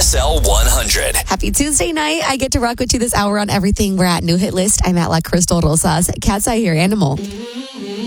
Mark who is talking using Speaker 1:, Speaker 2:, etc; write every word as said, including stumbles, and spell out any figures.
Speaker 1: S L one hundred.
Speaker 2: Happy Tuesday night. I get to rock with you this hour on everything. We're at New Hit List. I'm at La Crystal Rosas. Cat's Eye here, Animal.